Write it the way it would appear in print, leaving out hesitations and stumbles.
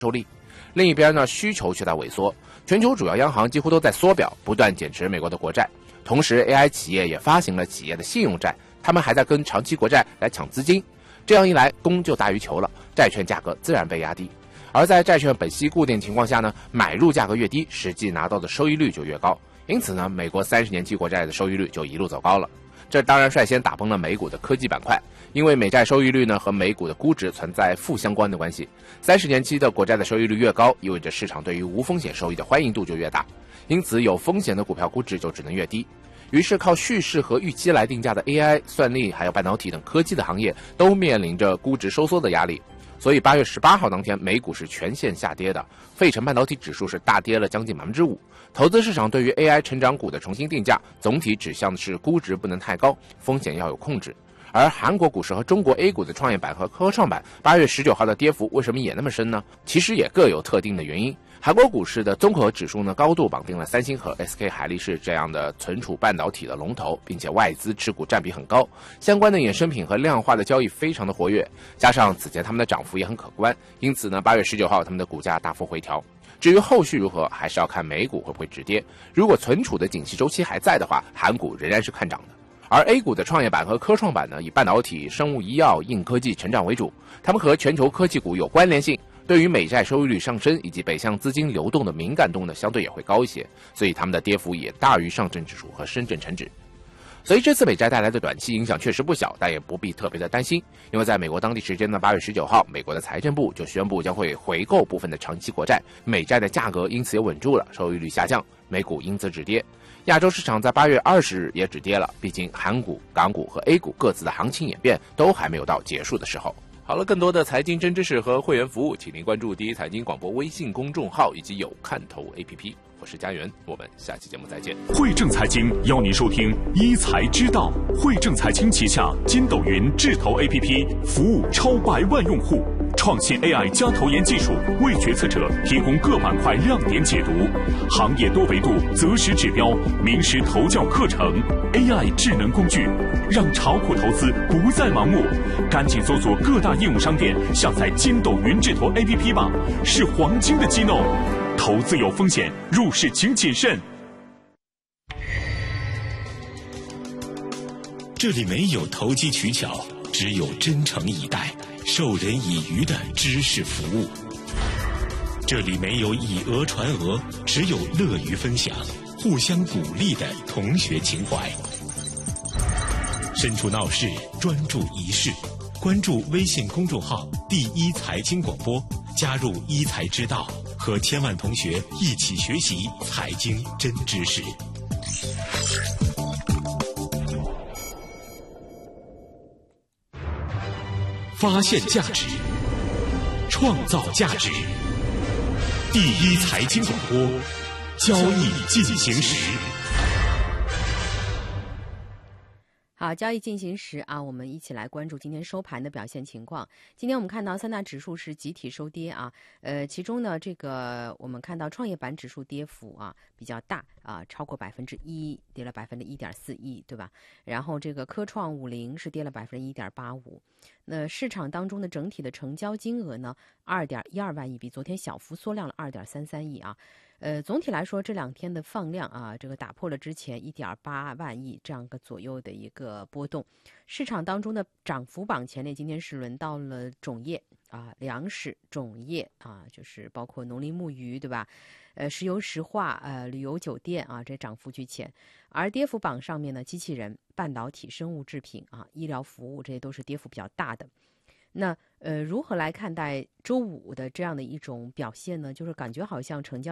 收力。另一边呢，需求却在萎缩，全球主要央行几乎都在缩表，不断减持美国的国债。同时 ，AI 企业也发行了企业的信用债，他们还在跟长期国债来抢资金。这样一来，供就大于求了，债券价格自然被压低。而在债券本息固定情况下呢，买入价格越低，实际拿到的收益率就越高。因此呢，美国30年期国债的收益率就一路走高了。这当然率先打崩了美股的科技板块，因为美债收益率呢和美股的估值存在负相关的关系。30年期的国债的收益率越高，意味着市场对于无风险收益的欢迎度就越大，因此有风险的股票估值就只能越低。于是靠叙事和预期来定价的 AI、算力还有半导体等科技的行业都面临着估值收缩的压力。所以8月18号当天，美股是全线下跌的，费城半导体指数是大跌了将近5%。投资市场对于 AI 成长股的重新定价，总体指向的是估值不能太高，风险要有控制。而韩国股市和中国 A 股的创业板和科创板8月19号的跌幅为什么也那么深呢？其实也各有特定的原因。韩国股市的综合指数呢，高度绑定了三星和 SK 海力士这样的存储半导体的龙头，并且外资持股占比很高，相关的衍生品和量化的交易非常的活跃，加上此前他们的涨幅也很可观，因此呢，8月19号他们的股价大幅回调。至于后续如何，还是要看美股会不会止跌。如果存储的景气周期还在的话，韩股仍然是看涨的。而 A 股的创业板和科创板呢，以半导体、生物医药、硬科技成长为主，它们和全球科技股有关联性，对于美债收益率上升以及北向资金流动的敏感度呢，相对也会高一些，所以它们的跌幅也大于上证指数和深圳成指。所以这次美债带来的短期影响确实不小，但也不必特别的担心，因为在美国当地时间的8月19号，美国的财政部就宣布将会回购部分的长期国债，美债的价格因此也稳住了，收益率下降，美股因此止跌。亚洲市场在8月20日也止跌了，毕竟韩股、港股和 A 股各自的行情演变都还没有到结束的时候。好了，更多的财经真知识和会员服务，请您关注第一财经广播微信公众号以及有看头 APP。我是佳媛，我们下期节目再见。 汇正财经邀您收听一财之道。汇正财经旗下筋斗云智投 APP 服务超100万用户，创新 AI 加投研技术，为决策者提供各板块亮点解读，行业多维度择时指标，名师投教课程 ，AI 智能工具，让炒股投资不再盲目。赶紧搜索各大应用商店，下载筋斗云智投 APP 吧，是黄金的机弄。投资有风险，入市请谨慎。 这里没有投机取巧，只有真诚以待、授人以渔的知识服务。这里没有以讹传讹，只有乐于分享、互相鼓励的同学情怀。身处闹市，专注一事。关注微信公众号“第一财经广播”，加入一财之道，和千万同学一起学习财经真知识。发现价值，创造价值。第一财经广播，交易进行时。 好，交易进行时啊，我们一起来关注今天收盘的表现情况。今天我们看到三大指数是集体收跌啊，其中呢，这个我们看到创业板指数跌幅啊比较大啊，超过1%，跌了1.41%，对吧？然后这个科创50是跌了1.85%。那市场当中的整体的成交金额呢，2.12万亿，比昨天小幅缩量了2.33亿啊。总体来说，这2天的放量啊，这个打破了之前1.8万亿这样个左右的一个波动。市场当中的涨幅榜前列，今天是轮到了种业啊、粮食、种业啊，就是包括农林牧渔，对吧？石油石化、旅游酒店啊，这涨幅居前。而跌幅榜上面呢，机器人、半导体、生物制品啊、医疗服务，这些都是跌幅比较大的。那如何来看待周五的这样的一种表现呢？就是感觉好像成交